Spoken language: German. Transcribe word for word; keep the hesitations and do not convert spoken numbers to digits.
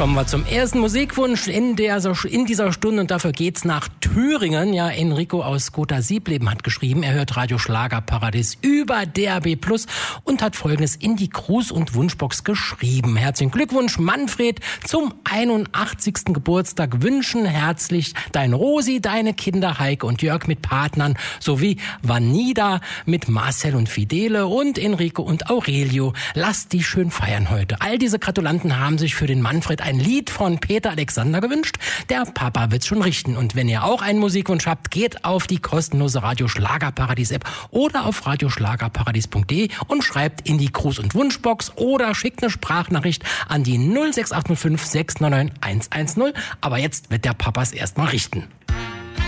Kommen wir zum ersten Musikwunsch in, der, in dieser Stunde und dafür geht's nach Thüringen. Ja, Enrico aus Gotha Siebleben hat geschrieben, er hört Radio Schlagerparadies über D R B Plus und hat Folgendes in die Gruß- und Wunschbox geschrieben. Herzlichen Glückwunsch, Manfred, zum einundachtzigsten Geburtstag wünschen herzlich dein Rosi, deine Kinder Heike und Jörg mit Partnern sowie Vanida mit Marcel und Fidele und Enrico und Aurelio. Lasst die schön feiern heute. All diese Gratulanten haben sich für den Manfred ein Lied von Peter Alexander gewünscht. Der Papa wird's schon richten. Und wenn ihr auch einen Musikwunsch habt, geht auf die kostenlose Radio Schlagerparadies App oder auf radioschlagerparadies punkt de und schreibt in die Gruß- und Wunschbox oder schickt eine Sprachnachricht an die null sechs acht null fünf sechs neun neun eins eins null. Aber jetzt wird der Papas erstmal richten.